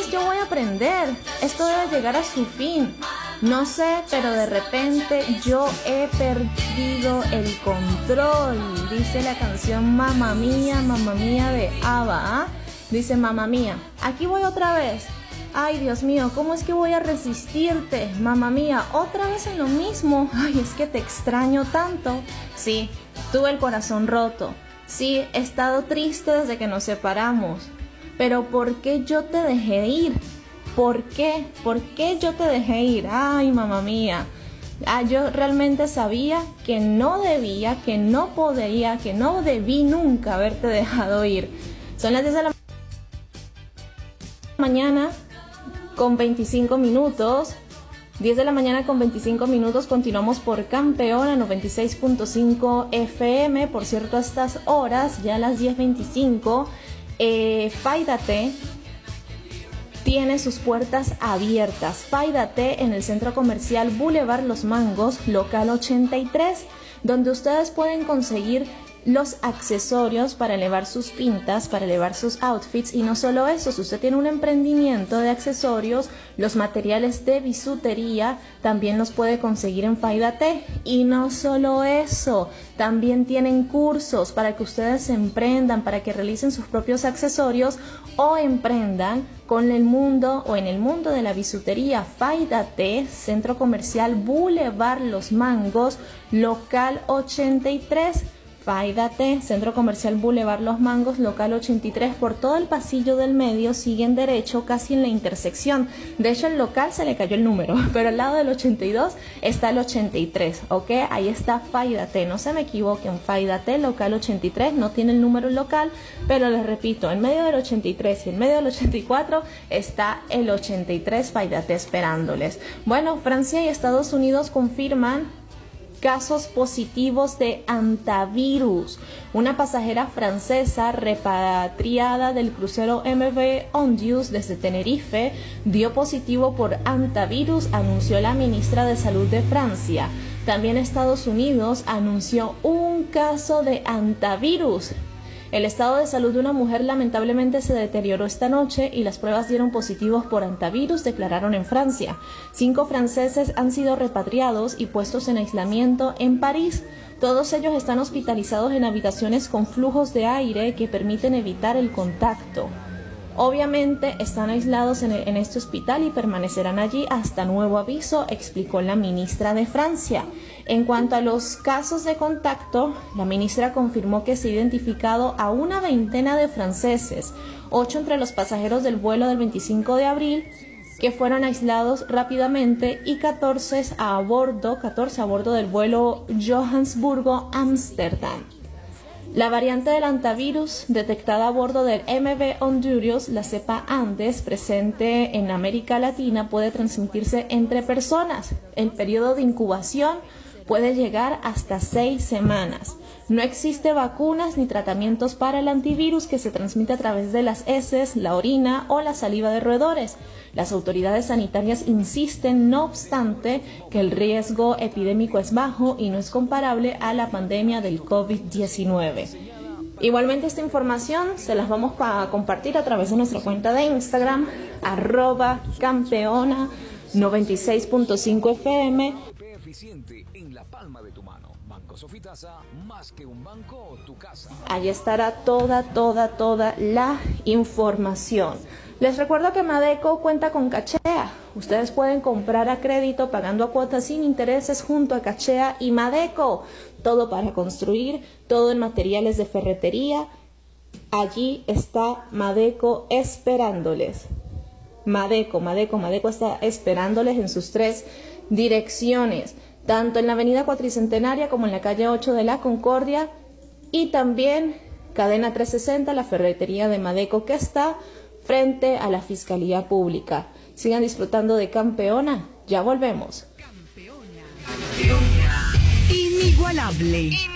entonces yo voy a aprender. Esto debe llegar a su fin. No sé, pero de repente yo he perdido el control. Dice la canción Mamma Mía de ABBA. ¿Ah? Dice Mamma Mía. Aquí voy otra vez. Ay, Dios mío, ¿cómo es que voy a resistirte? Mamma mía, otra vez en lo mismo. Ay, es que te extraño tanto. Sí, tuve el corazón roto. Sí, he estado triste desde que nos separamos. Pero ¿por qué yo te dejé ir? ¿Por qué? ¿Por qué yo te dejé ir? Ay, mamá mía. Yo realmente sabía que no debía, que no podía, que no debí nunca haberte dejado ir. Son las 10 de la mañana con 25 minutos. 10 de la mañana con 25 minutos. Continuamos por Campeona 96.5 FM. Por cierto, a estas horas, ya a las 10:25, Faidate tiene sus puertas abiertas. Faidate en el centro comercial Boulevard Los Mangos, local 83, donde ustedes pueden conseguir los accesorios para elevar sus pintas, para elevar sus outfits. Y no solo eso, si usted tiene un emprendimiento de accesorios, los materiales de bisutería también los puede conseguir en Faidate. Y no solo eso, también tienen cursos para que ustedes emprendan, para que realicen sus propios accesorios o emprendan con el mundo o en el mundo de la bisutería. Faidate, centro comercial Boulevard Los Mangos, local 83. Faidate, centro comercial Boulevard Los Mangos, local 83, por todo el pasillo del medio, siguen derecho casi en la intersección. De hecho, el local se le cayó el número, pero al lado del 82 está el 83, ¿ok? Ahí está Faidate, no se me equivoquen, Faidate, local 83, no tiene el número local, pero les repito, en medio del 83 y en medio del 84 está el 83 Faidate esperándoles. Bueno, Francia y Estados Unidos confirman casos positivos de hantavirus. Una pasajera francesa repatriada del crucero MV Ondius desde Tenerife dio positivo por hantavirus, anunció la ministra de Salud de Francia. También Estados Unidos anunció un caso de hantavirus. El estado de salud de una mujer lamentablemente se deterioró esta noche y las pruebas dieron positivos por hantavirus, declararon en Francia. 5 franceses han sido repatriados y puestos en aislamiento en París. Todos ellos están hospitalizados en habitaciones con flujos de aire que permiten evitar el contacto. Obviamente están aislados en este hospital y permanecerán allí hasta nuevo aviso, explicó la ministra de Francia. En cuanto a los casos de contacto, la ministra confirmó que se ha identificado a una veintena de franceses, 8 entre los pasajeros del vuelo del 25 de abril, que fueron aislados rápidamente, y 14 a bordo del vuelo Johannesburgo-Ámsterdam. La variante del hantavirus detectada a bordo del MV Honduras, la cepa Andes, presente en América Latina, puede transmitirse entre personas. El periodo de incubación puede llegar hasta 6 semanas. No existe vacunas ni tratamientos para el antivirus, que se transmite a través de las heces, la orina o la saliva de roedores. Las autoridades sanitarias insisten, no obstante, que el riesgo epidémico es bajo y no es comparable a la pandemia del COVID-19. Igualmente, esta información se las vamos a compartir a través de nuestra cuenta de Instagram, @campeona96.5 FM. Eficiente en la palma de tu mano. Banco Sofitasa, más que un banco, tu casa. Allí estará toda la información. Les recuerdo que Madeco cuenta con Cachea. Ustedes pueden comprar a crédito pagando a cuotas sin intereses junto a Cachea y Madeco. Todo para construir, todo en materiales de ferretería. Allí está Madeco esperándoles. Madeco está esperándoles en sus 3 direcciones, tanto en la avenida Cuatricentenaria como en la calle 8 de la Concordia, y también cadena 360, la ferretería de Madeco, que está frente a la Fiscalía Pública. Sigan disfrutando de Campeona, ya volvemos. Campeona. Inigualable.